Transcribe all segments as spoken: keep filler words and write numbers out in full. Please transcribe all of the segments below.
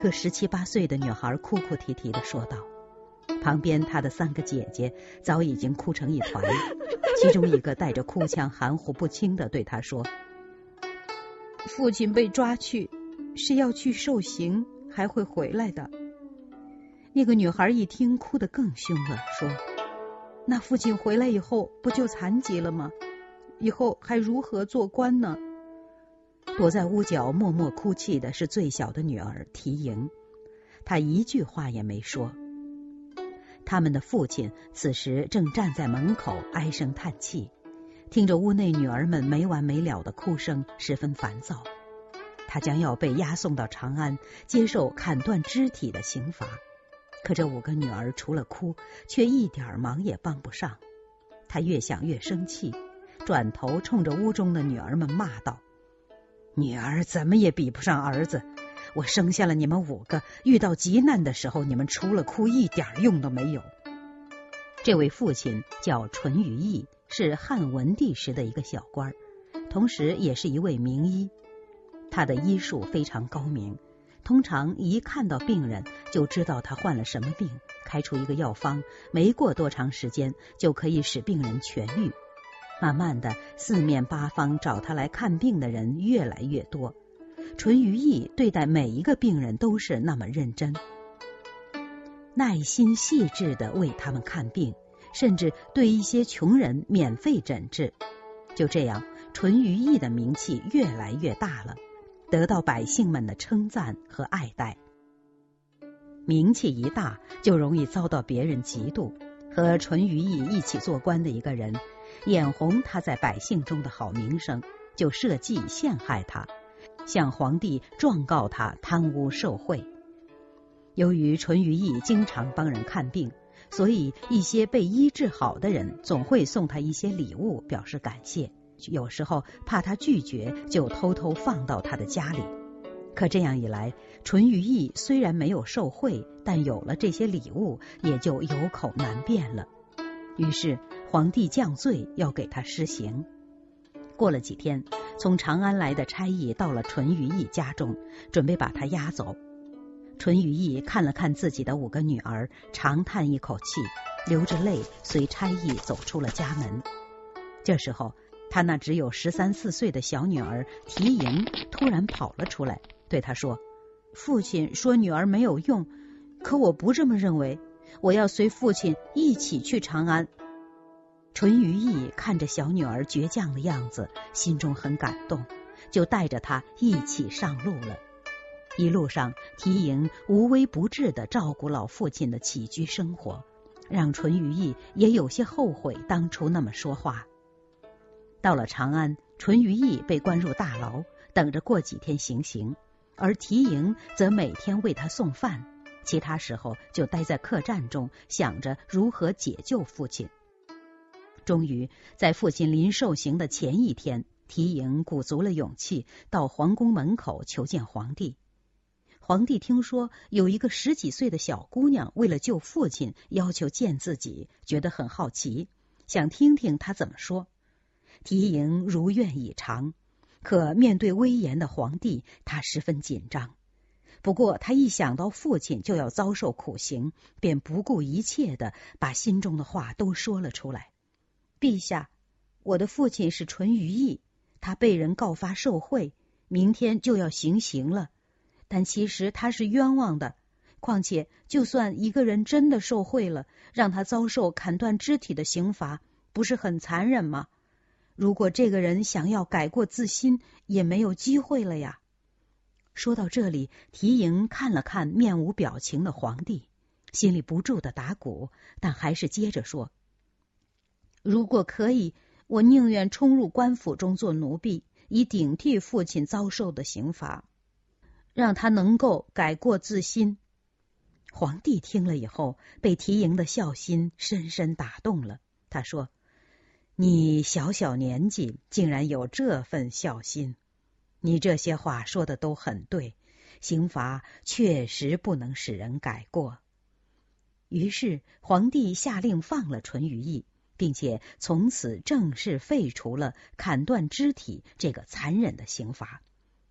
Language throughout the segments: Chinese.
个十七八岁的女孩哭哭啼啼地说道。旁边她的三个姐姐早已经哭成一团，其中一个带着哭腔含糊不清地对她说，父亲被抓去是要去受刑，还会回来的。那个女孩一听哭得更凶了，说，那父亲回来以后不就残疾了吗？以后还如何做官呢？躲在屋角默默哭泣的是最小的女儿缇萦，她一句话也没说。他们的父亲此时正站在门口唉声叹气，听着屋内女儿们没完没了的哭声，十分烦躁。他将要被押送到长安，接受砍断肢体的刑罚。可这五个女儿除了哭，却一点忙也帮不上。他越想越生气，转头冲着屋中的女儿们骂道，女儿怎么也比不上儿子，我生下了你们五个，遇到急难的时候，你们除了哭一点用都没有。这位父亲叫淳于意，是汉文帝时的一个小官，同时也是一位名医。他的医术非常高明，通常一看到病人就知道他患了什么病，开出一个药方，没过多长时间就可以使病人痊愈。慢慢的，四面八方找他来看病的人越来越多，淳于意对待每一个病人都是那么认真，耐心细致地为他们看病，甚至对一些穷人免费诊治。就这样，淳于意的名气越来越大了，得到百姓们的称赞和爱戴。名气一大，就容易遭到别人嫉妒。和淳于意一起做官的一个人，眼红他在百姓中的好名声，就设计陷害他，向皇帝状告他贪污受贿。由于淳于意经常帮人看病，所以一些被医治好的人总会送他一些礼物表示感谢，有时候怕他拒绝，就偷偷放到他的家里。可这样一来，淳于意虽然没有受贿，但有了这些礼物，也就有口难辩了。于是皇帝降罪，要给他施刑。过了几天，从长安来的差役到了淳于意家中，准备把他押走。淳于意看了看自己的五个女儿，长叹一口气，流着泪随差役走出了家门。这时候，他那只有十三四岁的小女儿缇萦突然跑了出来，对他说，父亲说女儿没有用，可我不这么认为，我要随父亲一起去长安。淳于意看着小女儿倔强的样子，心中很感动，就带着她一起上路了。一路上，缇萦无微不至地照顾老父亲的起居生活，让淳于意也有些后悔当初那么说话。到了长安，淳于意被关入大牢，等着过几天行刑，而缇萦则每天为他送饭，其他时候就待在客栈中，想着如何解救父亲。终于在父亲临受刑的前一天，缇萦鼓足了勇气到皇宫门口求见皇帝。皇帝听说有一个十几岁的小姑娘为了救父亲要求见自己，觉得很好奇，想听听她怎么说。缇萦如愿以偿，可面对威严的皇帝，她十分紧张。不过她一想到父亲就要遭受苦刑，便不顾一切地把心中的话都说了出来。陛下，我的父亲是淳于意，他被人告发受贿，明天就要行刑了。但其实他是冤枉的，况且就算一个人真的受贿了，让他遭受砍断肢体的刑罚，不是很残忍吗？如果这个人想要改过自新，也没有机会了呀。说到这里，缇萦看了看面无表情的皇帝，心里不住的打鼓，但还是接着说，如果可以，我宁愿冲入官府中做奴婢，以顶替父亲遭受的刑罚，让他能够改过自新。皇帝听了以后，被缇萦的孝心深深打动了。他说，你小小年纪竟然有这份孝心，你这些话说的都很对，刑罚确实不能使人改过。于是皇帝下令放了淳于意，并且从此正式废除了砍断肢体这个残忍的刑罚。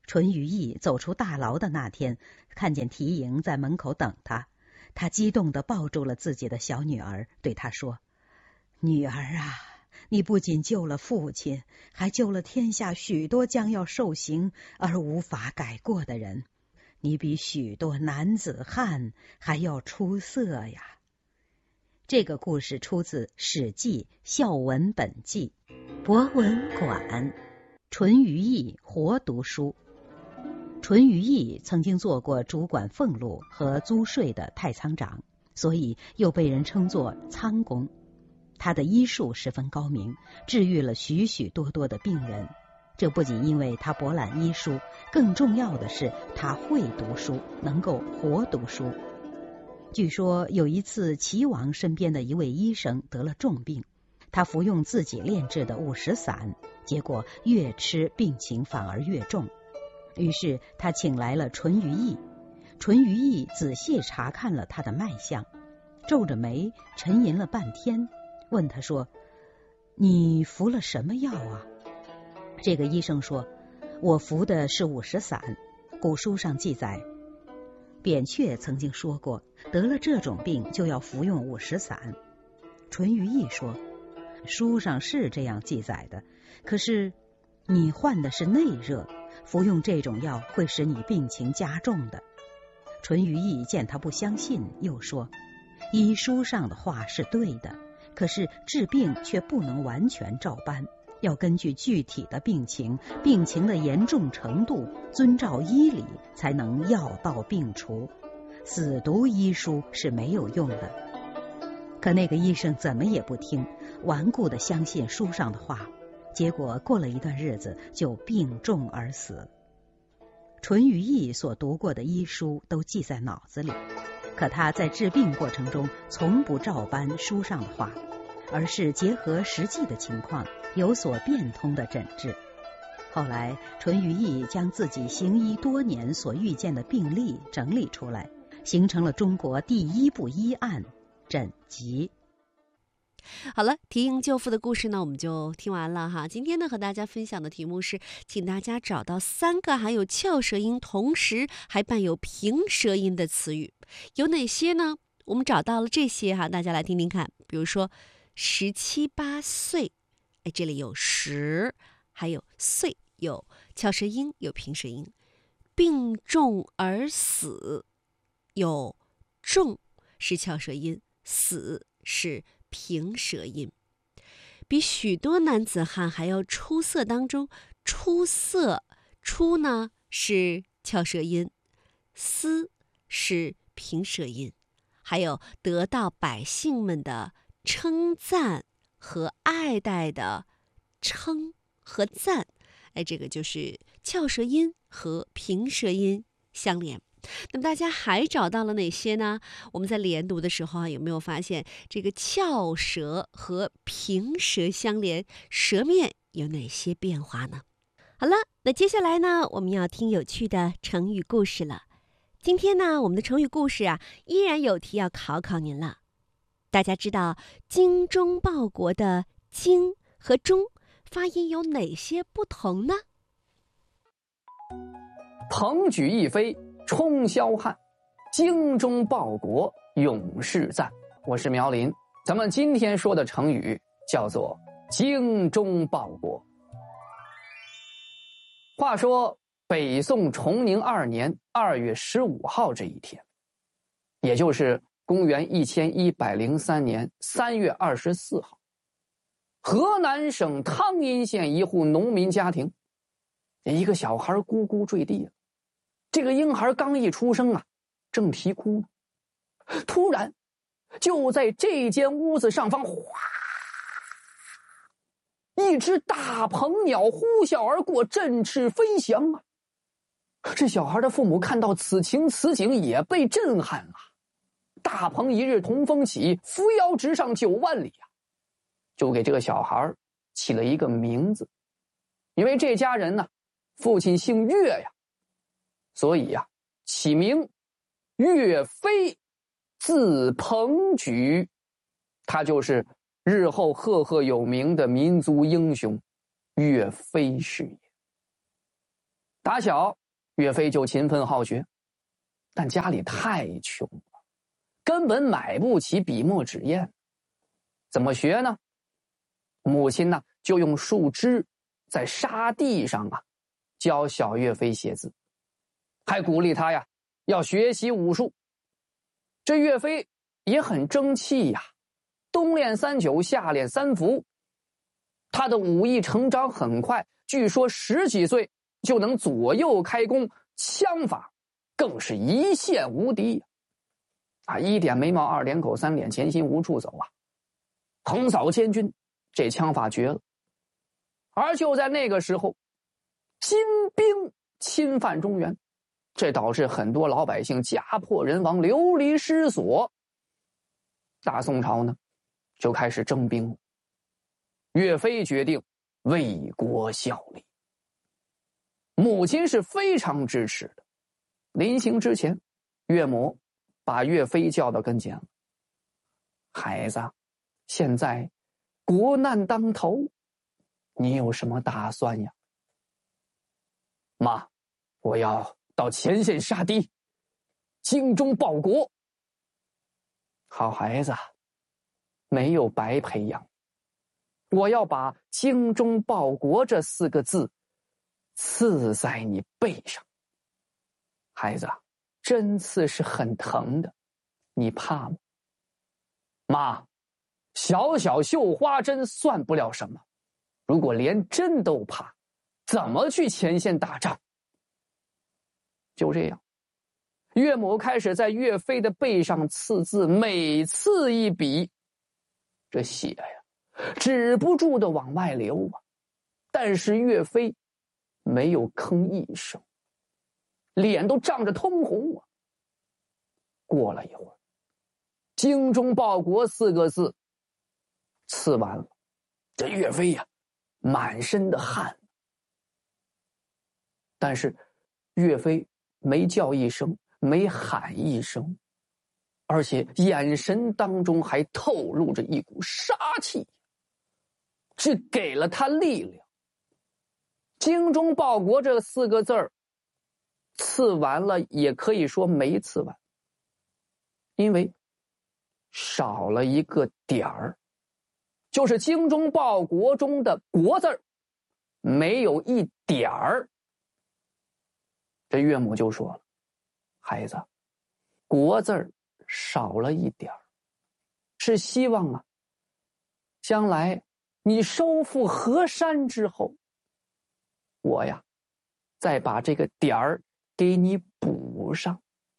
淳于意走出大牢的那天，看见缇萦在门口等他，他激动地抱住了自己的小女儿，对她说：女儿啊，你不仅救了父亲，还救了天下许多将要受刑而无法改过的人，你比许多男子汉还要出色呀。这个故事出自《史记·孝文本纪》。博文馆，淳于意活读书。淳于意曾经做过主管俸禄和租税的太仓长，所以又被人称作仓公。他的医术十分高明，治愈了许许多多的病人。这不仅因为他博览医书，更重要的是他会读书，能够活读书。据说有一次，齐王身边的一位医生得了重病，他服用自己炼制的五石散，结果越吃病情反而越重。于是他请来了淳于意，淳于意仔细查看了他的脉象，皱着眉沉吟了半天，问他说：你服了什么药啊？这个医生说：我服的是五石散。古书上记载，扁鹊曾经说过，得了这种病就要服用五石散。淳于意说：书上是这样记载的，可是你患的是内热，服用这种药会使你病情加重的。淳于意见他不相信，又说：医书上的话是对的，可是治病却不能完全照搬，要根据具体的病情、病情的严重程度，遵照医理才能药到病除。死读医书是没有用的。可那个医生怎么也不听，顽固地相信书上的话，结果过了一段日子就病重而死。淳于意所读过的医书都记在脑子里，可他在治病过程中从不照搬书上的话，而是结合实际的情况，有所变通的诊治。后来淳于意将自己行医多年所遇见的病例整理出来，形成了中国第一部医案《诊疾》。 好了，缇萦救父的故事呢，我们就听完了哈。今天呢，和大家分享的题目是，请大家找到三个含有翘舌音，同时还伴有平舌音的词语，有哪些呢？我们找到了这些哈，大家来听听看。比如说十七八岁，哎，这里有十，还有岁，有翘舌音，有平舌音。病重而死，有重是翘舌音，死是平舌音。比许多男子汉还要出色当中，出色出呢是翘舌音，思是平舌音，还有得到百姓们的称赞和爱戴的称和赞，哎，这个就是翘舌音和平舌音相连。那么大家还找到了哪些呢？我们在连读的时候啊，有没有发现这个翘舌和平舌相连，舌面有哪些变化呢？好了，那接下来呢，我们要听有趣的成语故事了。今天呢，我们的成语故事啊，依然有题要考考您了。大家知道精忠报国的精和忠发音有哪些不同呢？ 鹏举一飞冲霄汉，精忠报国永世赞。我是苗林，咱们今天说的成语叫做精忠报国。话说北宋崇宁二年二月十五号这一天，也就是公元一千一百零三年三月二十四号，河南省汤阴县一户农民家庭，一个小孩咕咕坠地了。这个婴孩刚一出生啊，正啼哭呢，突然就在这间屋子上方，哗，一只大鹏鸟呼啸而过，振翅飞翔啊！这小孩的父母看到此情此景，也被震撼了。大鹏一日同风起，扶摇直上九万里啊！就给这个小孩起了一个名字，因为这家人呢，父亲姓岳呀，所以呀，起名岳飞，字鹏举，他就是日后赫赫有名的民族英雄岳飞是也。 打小岳飞就勤奋好学，但家里太穷了，根本买不起笔墨纸砚。怎么学呢？母亲呢就用树枝在沙地上啊教小岳飞写字，还鼓励他呀要学习武术。这岳飞也很争气呀，冬练三九，夏练三伏，他的武艺成长很快，据说十几岁就能左右开弓，枪法更是一线无敌啊！一点眉毛，二点口，三点前心，无处走啊！横扫千军，这枪法绝了。而就在那个时候，金兵侵犯中原，这导致很多老百姓家破人亡，流离失所。大宋朝呢，就开始征兵。岳飞决定为国效力，母亲是非常支持的。临行之前，岳母把岳飞叫到跟前了：“孩子，现在国难当头，你有什么打算呀？”“妈，我要到前线杀敌，精忠报国。”“好孩子，没有白培养，我要把精忠报国这四个字刺在你背上。孩子，针刺是很疼的，你怕吗？”“妈，小小绣花针算不了什么，如果连针都怕，怎么去前线打仗？”就这样，岳母开始在岳飞的背上刺字，每刺一笔，这血呀止不住的往外流啊。但是岳飞没有吭一声，脸都涨着通红啊。过了一会儿，精忠报国四个字刺完了，这岳飞呀满身的汗，但是岳飞没叫一声，没喊一声，而且眼神当中还透露着一股杀气，这给了他力量。精忠报国这四个字儿刺完了，也可以说没刺完，因为少了一个点儿，就是精忠报国中的国字儿没有一点儿。这岳母就说了：“孩子，国字儿少了一点儿，是希望啊，将来你收复河山之后，我呀再把这个点儿给你补上。”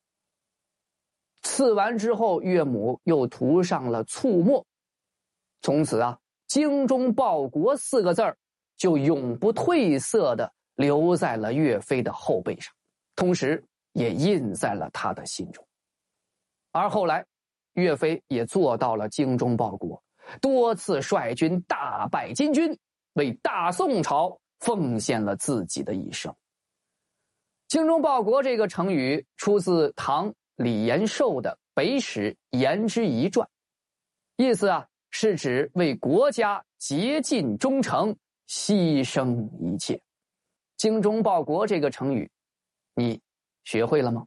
刺完之后，岳母又涂上了醋墨，从此啊，精忠报国四个字儿就永不褪色的留在了岳飞的后背上，同时也印在了他的心中。而后来，岳飞也做到了精忠报国，多次率军大败金军，为大宋朝奉献了自己的一生。精忠报国这个成语出自唐李延寿的《北史颜之仪传》，意思啊是指为国家竭尽忠诚，牺牲一切。精忠报国这个成语，你学会了吗？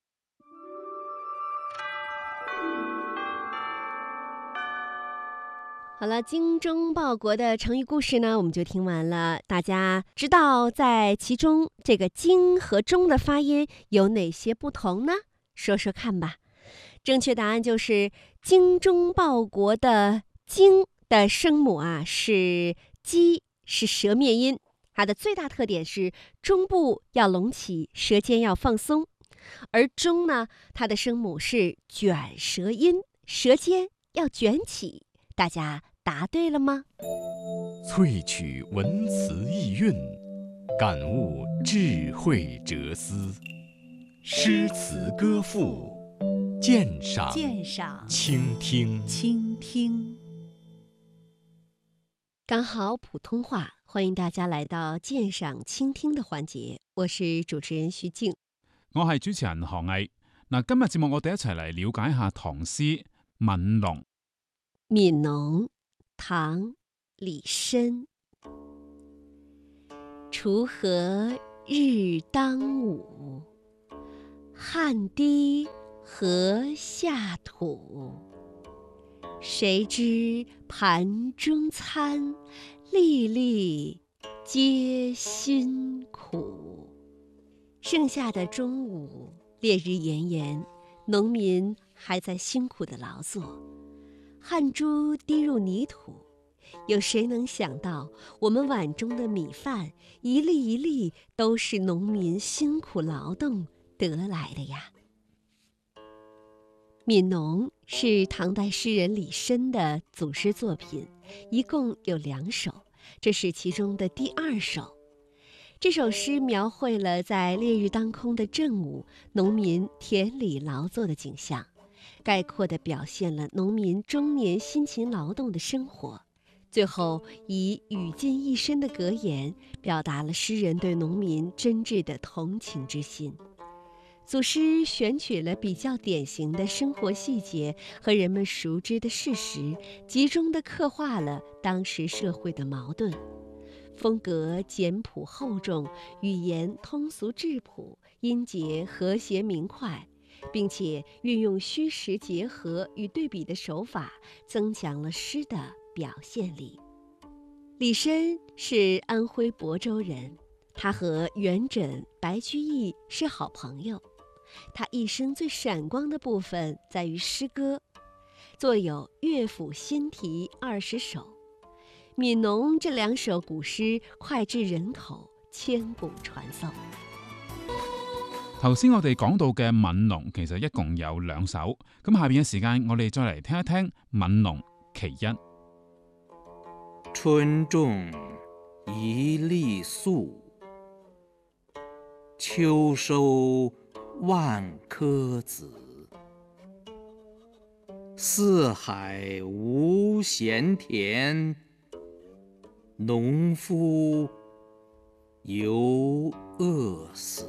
好了，精忠报国的成语故事呢，我们就听完了。大家知道在其中这个精和忠的发音有哪些不同呢？说说看吧。正确答案就是精忠报国的精的声母啊是鸡，是舌面音，它的最大特点是中部要隆起，舌尖要放松。而忠呢，它的声母是卷舌音，舌尖要卷起。大家答对了吗？ 萃取文辞意蕴，感悟智慧哲思，诗词歌赋，鉴赏鉴赏倾听倾听。 刚好普通話，歡迎大家嚟到鑑賞傾聽的環節，我是主持人徐靜。 我係主持人何毅。嗱，今日節目我哋一齊嚟了解下唐詩《憫農》。 憫農，唐，李紳。鋤禾日当午，汗滴禾下土。谁知盘中餐，粒粒皆辛苦。盛夏的中午，烈日炎炎，农民还在辛苦地劳作，汗珠滴入泥土。有谁能想到，我们碗中的米饭一粒一粒都是农民辛苦劳动得来的呀？《悯农》是唐代诗人李绅的组诗作品，一共有两首，这是其中的第二首。这首诗描绘了在烈日当空的正午，农民田里劳作的景象，概括地表现了农民终年辛勤劳动的生活。最后以语尽一身的格言，表达了诗人对农民真挚的同情之心。组诗选取了比较典型的生活细节和人们熟知的事实，集中地刻画了当时社会的矛盾。风格简朴厚重，语言通俗质朴，音节和谐明快，并且运用虚实结合与对比的手法，增强了诗的表现力。李绅是安徽亳州人，他和元稹、白居易是好朋友。他一生最闪光的部分在于诗歌，作有《乐府新题》二十首。《悯农》这两首古詩脍炙人口，千古傳頌。 頭先我哋講到嘅《憫農》其實一共有兩首，咁下邊嘅時間我哋再嚟聽一聽《憫農》其一。 春種一粒粟，秋收萬顆子。四海無閒田，農夫猶餓死。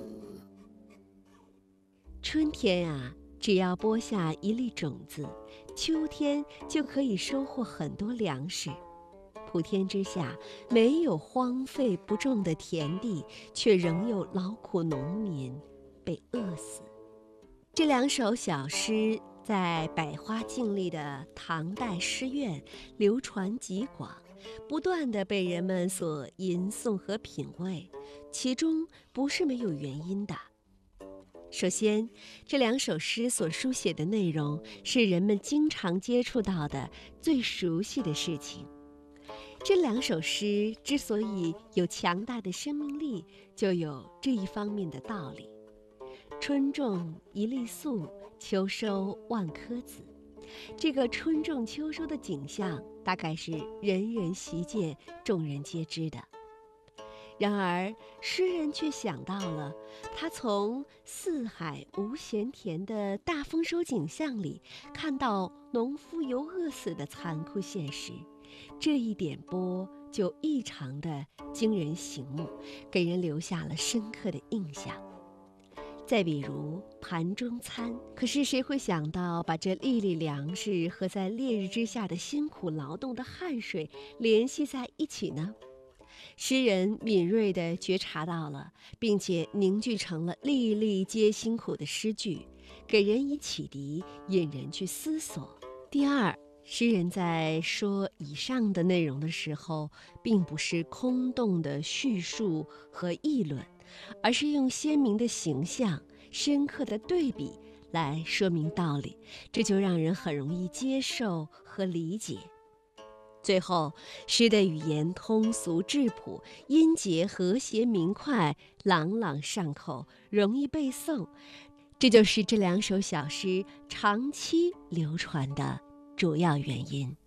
春天啊，只要播下一粒種子，秋天就可以收穫很多糧食。普天之下，沒有荒廢不種的田地，卻仍有勞苦農民被餓死。這兩首小詩在百花競麗的唐代詩苑流傳極廣，不斷地被人們所吟誦和品味，其中不是沒有原因的。首先，這兩首詩所書寫的內容是人們經常接觸到的最熟悉的事情。這兩首詩之所以有強大的生命力，就有這一方面的道理。春種一粒粟，秋收萬顆子。這個春種秋收的景象，大概是人人習見、眾人皆知的。然而，詩人卻想到了，他從四海無閒田的大豐收景象裡，看到農夫猶餓死的殘酷現實。這一點撥就異常的驚人醒目，給人留下了深刻的印象。再比如盤中餐，可是誰會想到把這粒粒糧食和在烈日之下的辛苦勞動的汗水聯繫在一起呢？詩人敏銳地覺察到了，並且凝聚成了粒粒皆辛苦的詩句，給人以啟迪，引人去思索。第二，詩人在說以上的內容的時候，並不是空洞的敘述和議論，而是用鮮明的形象、深刻的對比來說明道理，這就讓人很容易接受和理解。最後，詩的語言通俗質樸，音節和諧明快，朗朗上口，容易背誦，這就是這兩首小詩長期流傳的主要原因。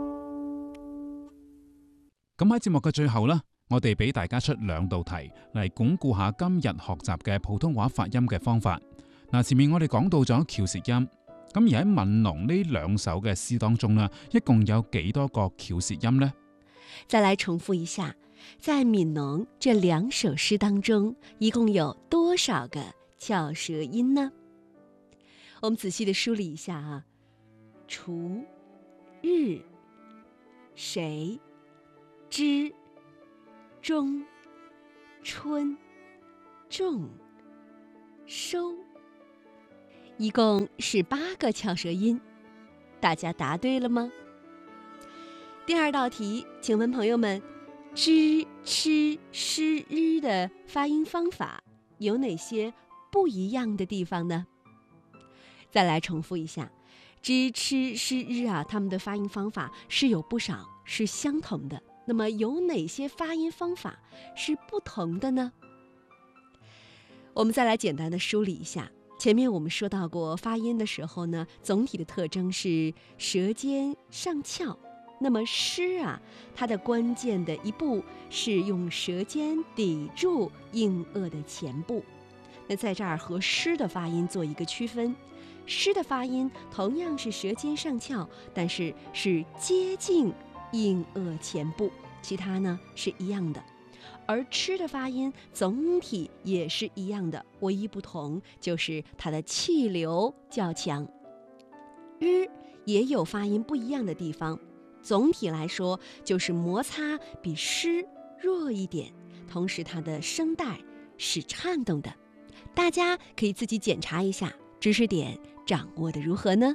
咁喺節目嘅最後呢，我哋俾大家出兩道題嚟鞏固下今日學習嘅普通話發音嘅方法。嗱，前面我哋講到咗翹舌音，咁而喺《憫農》呢兩首嘅詩當中呢，一共有幾多個翹舌音呢？ 再來重複一下，在《憫農》這兩首詩當中，一共有多少個翹舌音呢？我們仔細地梳理一下啊。鋤、日、誰、知、中、春、 重、收，一共是八个翘舌音，大家答对了吗？第二道题，请问朋友们，知、吃、诗、日的发音方法有哪些不一样的地方呢？再来重复一下，知、吃、诗、日啊，它们的发音方法是有不少是相同的，那么有哪些发音方法是不同的呢？我们再来简单的梳理一下。前面我们说到过，发音的时候呢，总体的特征是舌尖上翘。那么诗啊，它的关键的一步是用舌尖抵住硬腭的前部。那在这儿和诗的发音做一个区分，诗的发音同样是舌尖上翘，但是是接近硬腭前部，其他呢是一样的。而吃的发音总体也是一样的，唯一不同就是它的气流较强。日也有发音不一样的地方，总体来说就是摩擦比诗弱一点，同时它的声带是颤动的。大家可以自己检查一下，知识点掌握的如何呢？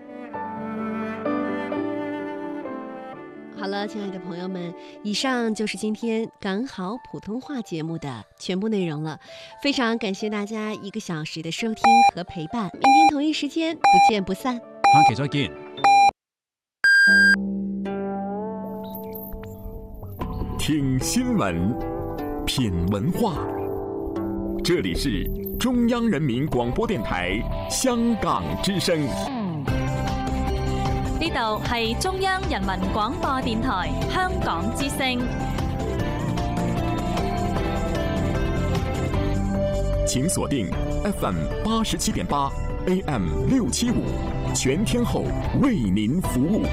好了，亲爱的朋友们，以上就是今天赶好普通话节目的全部内容了。非常感谢大家一个小时的收听和陪伴，明天同一时间不见不散。 下期再見。 听新闻，品文化，这里是中央人民广播電台香港之聲。 呢度係中央人民廣播電台香港之聲。 請鎖定 F M 八十七點八 A M 六七五，全天候為您服務。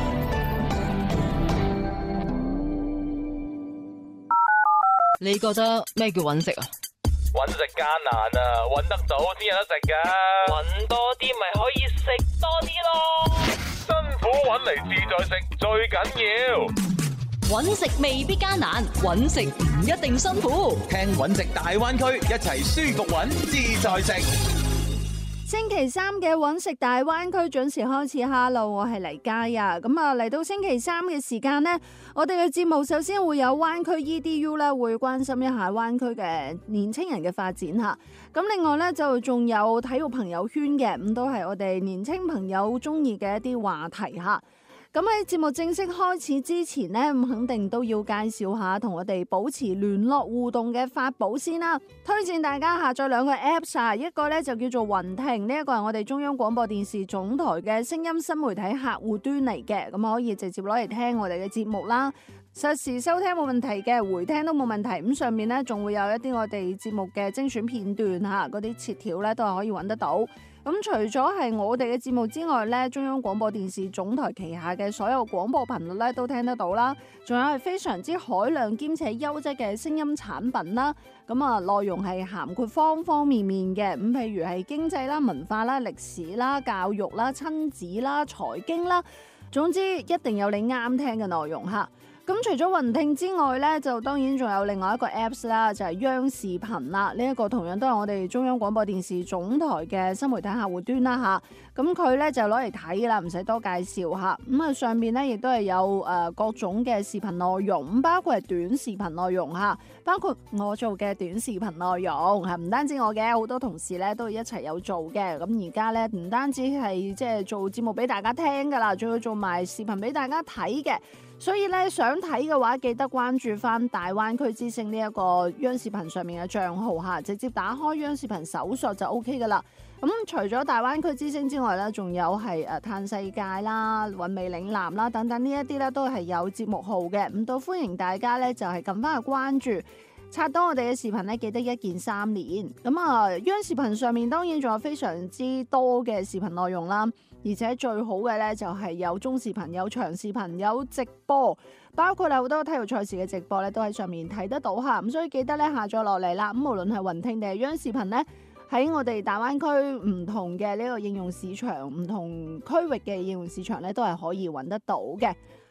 你覺得咩叫揾食啊？ 揾食艱難啊，揾得到先有得食㗎。揾多啲咪可以食多啲咯。辛苦揾嚟自在食最緊要。 揾食未必艱難，揾食唔一定辛苦。 聽揾食大灣區，一齊舒服揾自在食。 星期三嘅揾食大灣區準時開始。Hello， 我係黎嘉啊。咁啊，嚟到星期三嘅時間呢，我哋嘅節目首先會有灣區 E D U 咧，會關心一下灣區嘅年青人嘅發展吓。咁另外呢，就仲有體育朋友圈嘅，咁都係我哋年青朋友中意嘅一啲話題吓。咁喺節目正式開始之前呢，咁肯定都要介紹下同我哋保持聯絡互動嘅法寶先啦。推薦大家下載兩個 Apps 啊，一個咧就叫做雲聽，呢一個係我哋中央廣播電視總台嘅聲音新媒體客戶端嚟嘅，咁可以直接攞嚟聽我哋嘅節目啦。實時收聽冇問題嘅，回聽都冇問題。咁上面咧仲會有一啲我哋節目嘅精選片段吓，嗰啲切條咧都係可以揾得到。咁除咗係我哋嘅節目之外咧，中央廣播電視總台旗下嘅所有廣播頻率咧都聽得到啦。仲有係非常之海量兼且優質嘅聲音產品啦。咁啊，內容係涵括方方面面嘅，咁譬如係經濟啦、文化啦、歷史啦、教育啦、親子啦、財經啦，總之一定有你啱聽嘅內容吓。咁除咗雲聽之外咧，就當然仲有另外一個 Apps 啦，就係央視頻啦。呢一個同樣都係我哋中央廣播電視總台嘅新媒體客戶端啦吓。咁佢咧就攞嚟睇啦，唔使多介紹吓。咁啊上面咧亦都係有誒各種嘅視頻內容，咁包括係短視頻內容吓，包括我做嘅短視頻內容吓，唔單止我嘅，好多同事咧都一齊有做嘅。咁而家咧唔單止係即係做節目俾大家聽噶啦，仲要做埋視頻俾大家睇嘅。所以咧，想睇嘅話，記得關注翻大灣區之聲呢一個央視頻上面嘅賬號嚇，直接打開央視頻搜索就 O K 噶啦。咁、嗯、除咗大灣區之聲之外咧，仲有係誒嘆世界啦、韻味嶺南啦等等呢一啲咧，都係有節目號嘅。咁都歡迎大家咧，就係撳翻去關注。刷到我哋嘅視頻咧，記得一鍵三連。咁啊，央視頻上面當然仲有非常之多嘅視頻內容啦。而且最好嘅咧就係有中視頻、有長視頻、有直播，包括好多體育賽事嘅直播咧都喺上面睇得到吓。咁所以記得咧下載落嚟啦。咁無論係雲聽定係央視頻咧，喺我哋大灣區唔同嘅呢個應用市場、唔同區域嘅應用市場咧，都係可以揾得到嘅。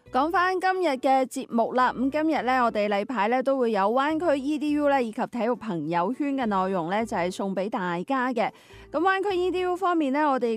講翻今日嘅節目啦，咁今日咧我哋例牌咧都會有灣區 E D U 咧以及體育朋友圈嘅內容咧，就係送俾大家嘅。咁灣區 E D U 方面咧，我哋